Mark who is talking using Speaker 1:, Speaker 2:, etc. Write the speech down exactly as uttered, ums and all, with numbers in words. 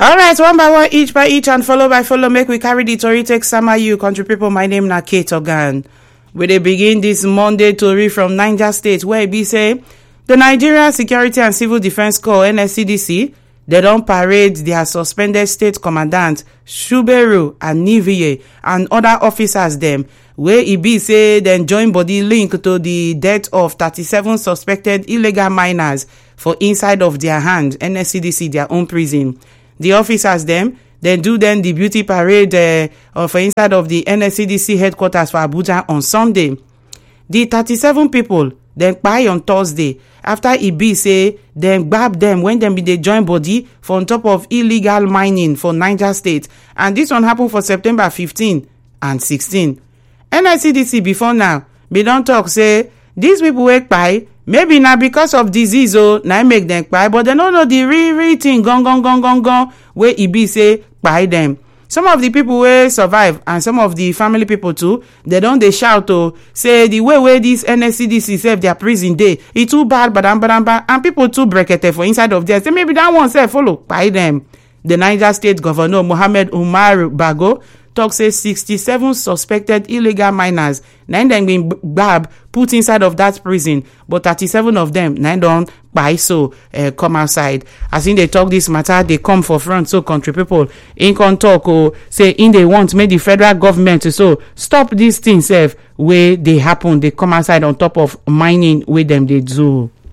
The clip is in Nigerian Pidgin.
Speaker 1: All right, one by one, each by each, and follow by follow, make we carry the tori take sama you, country people. My name na Kate Ogan. We dey begin this Monday tori from Niger State, where e be say the Nigeria Security and Civil Defence Corps (N S C D C) they don parade their suspended state commandant Shuberu and Niviye and other officers dem, where e be say dem join body link to the death of thirty-seven suspected illegal miners for inside of their hand N S C D C their own prison. The officers dem then do then the beauty parade uh, for inside of the N S C D C headquarters for Abuja on Sunday. The thirty-seven people then kpai on Thursday after e be say dem gbab dem when dem be dey join body for on top of illegal mining for Niger State, and this one happen for September fifteenth and sixteenth. N S C D C before now be don talk say these people wey kpai maybe na because of disease o na make dem kpai, but dem no know the real real thing gong gong gong gong gong wey e be say kpai dem. Some of the people wey survive and some of the family people too, they don dey shout o say the way wey this N S C D C sef their prison dey e too bad badam badam bad, and people too brekete for inside of there say maybe that one sef follow kpai dem. The Niger State Governor Mohammed Umar Bago talk say sixty-seven suspected illegal miners na dem been gbab put inside of that prison, but thirty-seven of them na don kpai so uh, come outside. As in they talk this matter, they come for front. So country people in con talk or say in they want make the federal government to so stop these things sef wey they happen. They come outside on top of mining with them they do.